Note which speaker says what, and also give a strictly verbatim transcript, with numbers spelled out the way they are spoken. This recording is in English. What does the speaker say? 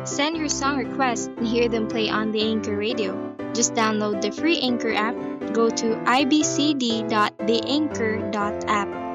Speaker 1: Send your song requests and hear them play on the Anchor Radio. Just download the free Anchor app, go to i b c d dot the anchor dot app,